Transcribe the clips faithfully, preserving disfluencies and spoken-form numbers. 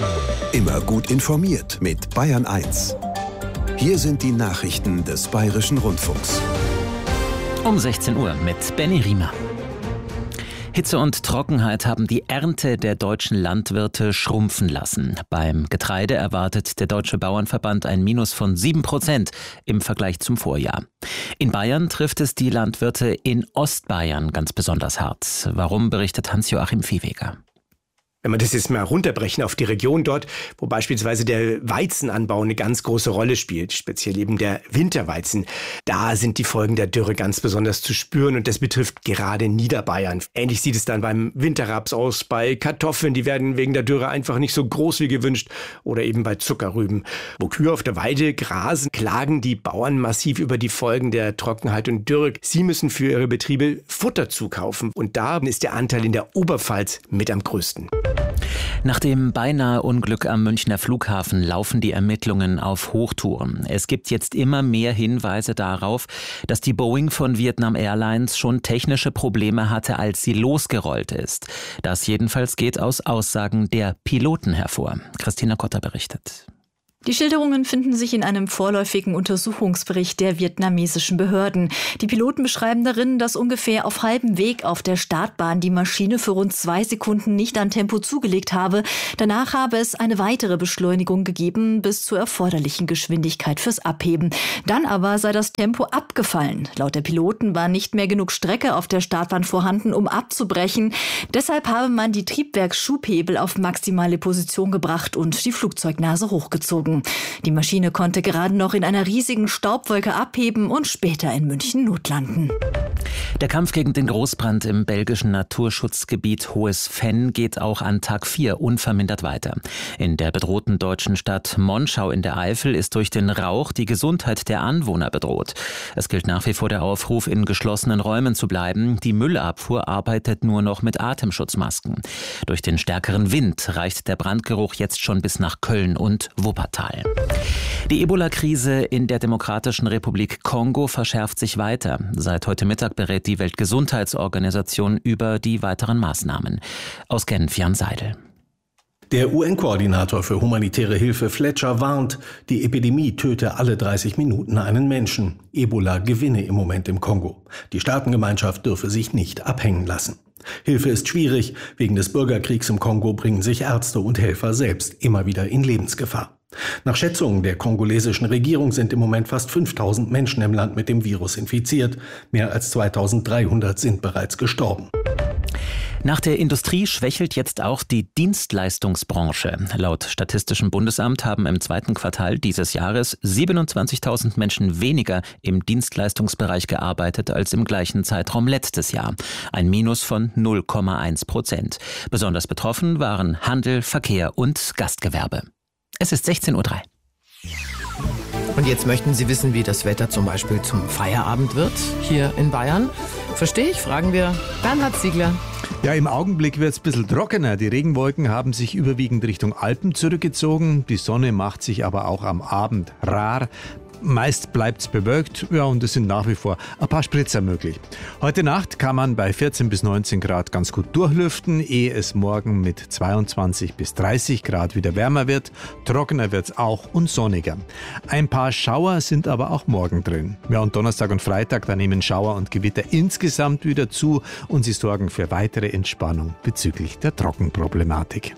Immer gut informiert mit Bayern eins. Hier sind die Nachrichten des Bayerischen Rundfunks. Um sechzehn Uhr mit Benny Riemer. Hitze und Trockenheit haben die Ernte der deutschen Landwirte schrumpfen lassen. Beim Getreide erwartet der Deutsche Bauernverband ein Minus von sieben Prozent im Vergleich zum Vorjahr. In Bayern trifft es die Landwirte in Ostbayern ganz besonders hart. Warum, berichtet Hans-Joachim Viehweger. Wenn wir das jetzt mal runterbrechen auf die Region dort, wo beispielsweise der Weizenanbau eine ganz große Rolle spielt, speziell eben der Winterweizen, da sind die Folgen der Dürre ganz besonders zu spüren und das betrifft gerade Niederbayern. Ähnlich sieht es dann beim Winterraps aus, bei Kartoffeln, die werden wegen der Dürre einfach nicht so groß wie gewünscht, oder eben bei Zuckerrüben. Wo Kühe auf der Weide grasen, klagen die Bauern massiv über die Folgen der Trockenheit und Dürre. Sie müssen für ihre Betriebe Futter zukaufen und da ist der Anteil in der Oberpfalz mit am größten. Nach dem beinahe Unglück am Münchner Flughafen laufen die Ermittlungen auf Hochtouren. Es gibt jetzt immer mehr Hinweise darauf, dass die Boeing von Vietnam Airlines schon technische Probleme hatte, als sie losgerollt ist. Das jedenfalls geht aus Aussagen der Piloten hervor. Christina Kotter berichtet. Die Schilderungen finden sich in einem vorläufigen Untersuchungsbericht der vietnamesischen Behörden. Die Piloten beschreiben darin, dass ungefähr auf halbem Weg auf der Startbahn die Maschine für rund zwei Sekunden nicht an Tempo zugelegt habe. Danach habe es eine weitere Beschleunigung gegeben bis zur erforderlichen Geschwindigkeit fürs Abheben. Dann aber sei das Tempo abgefallen. Laut der Piloten war nicht mehr genug Strecke auf der Startbahn vorhanden, um abzubrechen. Deshalb habe man die Triebwerksschubhebel auf maximale Position gebracht und die Flugzeugnase hochgezogen. Die Maschine konnte gerade noch in einer riesigen Staubwolke abheben und später in München notlanden. Der Kampf gegen den Großbrand im belgischen Naturschutzgebiet Hohes Venn geht auch an Tag vier unvermindert weiter. In der bedrohten deutschen Stadt Monschau in der Eifel ist durch den Rauch die Gesundheit der Anwohner bedroht. Es gilt nach wie vor der Aufruf, in geschlossenen Räumen zu bleiben. Die Müllabfuhr arbeitet nur noch mit Atemschutzmasken. Durch den stärkeren Wind reicht der Brandgeruch jetzt schon bis nach Köln und Wuppertal. Die Ebola-Krise in der Demokratischen Republik Kongo verschärft sich weiter. Seit heute Mittag berät die Weltgesundheitsorganisation über die weiteren Maßnahmen. Aus Genf, Jan Seidel. Der U N-Koordinator für humanitäre Hilfe Fletcher warnt, die Epidemie töte alle dreißig Minuten einen Menschen. Ebola gewinne im Moment im Kongo. Die Staatengemeinschaft dürfe sich nicht abhängen lassen. Hilfe ist schwierig. Wegen des Bürgerkriegs im Kongo bringen sich Ärzte und Helfer selbst immer wieder in Lebensgefahr. Nach Schätzungen der kongolesischen Regierung sind im Moment fast fünftausend Menschen im Land mit dem Virus infiziert. Mehr als zweitausenddreihundert sind bereits gestorben. Nach der Industrie schwächelt jetzt auch die Dienstleistungsbranche. Laut Statistischem Bundesamt haben im zweiten Quartal dieses Jahres siebenundzwanzigtausend Menschen weniger im Dienstleistungsbereich gearbeitet als im gleichen Zeitraum letztes Jahr. Ein Minus von null Komma eins Prozent. Besonders betroffen waren Handel, Verkehr und Gastgewerbe. Es ist sechzehn Uhr drei. Und jetzt möchten Sie wissen, wie das Wetter zum Beispiel zum Feierabend wird hier in Bayern. Verstehe ich? Fragen wir Bernhard Ziegler. Ja, im Augenblick wird es ein bisschen trockener. Die Regenwolken haben sich überwiegend Richtung Alpen zurückgezogen. Die Sonne macht sich aber auch am Abend rar. Meist bleibt es bewölkt, ja, und es sind nach wie vor ein paar Spritzer möglich. Heute Nacht kann man bei vierzehn bis neunzehn Grad ganz gut durchlüften, ehe es morgen mit zweiundzwanzig bis dreißig Grad wieder wärmer wird. Trockener wird es auch und sonniger. Ein paar Schauer sind aber auch morgen drin. Ja, und Donnerstag und Freitag, da nehmen Schauer und Gewitter insgesamt wieder zu und sie sorgen für weitere Entspannung bezüglich der Trockenproblematik.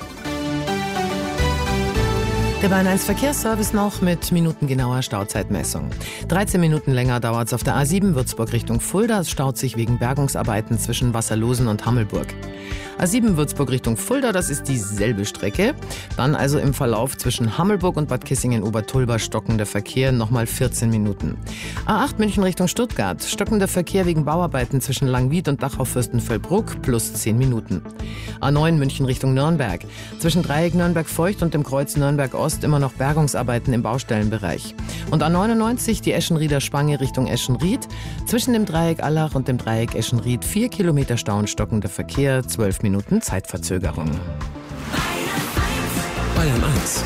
Der Bayern eins Verkehrsservice noch mit minutengenauer Stauzeitmessung. dreizehn Minuten länger dauert es auf der A sieben Würzburg Richtung Fulda. Es staut sich wegen Bergungsarbeiten zwischen Wasserlosen und Hammelburg. A sieben Würzburg Richtung Fulda, das ist dieselbe Strecke. Dann also im Verlauf zwischen Hammelburg und Bad Kissingen-Obertulba stockender Verkehr nochmal vierzehn Minuten. A acht München Richtung Stuttgart, stockender Verkehr wegen Bauarbeiten zwischen Langwied und Dachau-Fürstenfeldbruck plus zehn Minuten. A neun München Richtung Nürnberg, zwischen Dreieck Nürnberg-Feucht und dem Kreuz Nürnberg-Ost immer noch Bergungsarbeiten im Baustellenbereich. Und A neunundneunzig die Eschenrieder Spange Richtung Eschenried, zwischen dem Dreieck Allach und dem Dreieck Eschenried vier Kilometer Stau und stockender Verkehr, zwölf Minuten Zeitverzögerung. Bayern eins.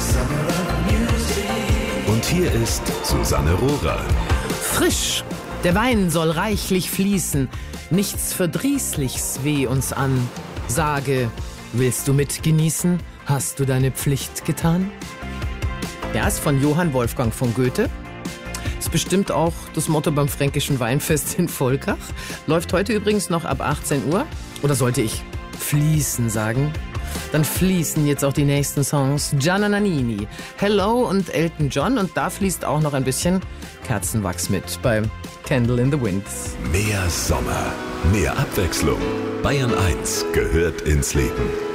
Und hier ist Susanne Rohrer. Frisch, der Wein soll reichlich fließen, nichts Verdrießlichs weh uns an. Sage, Willst du mitgenießen? Hast du deine Pflicht getan? Ja, ist von Johann Wolfgang von Goethe. Ist bestimmt auch das Motto beim Fränkischen Weinfest in Volkach. Läuft heute übrigens noch ab achtzehn Uhr. Oder sollte ich fließen sagen? Dann fließen jetzt auch die nächsten Songs. Gianna Nannini, Hello und Elton John. Und da fließt auch noch ein bisschen Kerzenwachs mit bei Candle in the Wind. Mehr Sommer, mehr Abwechslung. Bayern eins gehört ins Leben.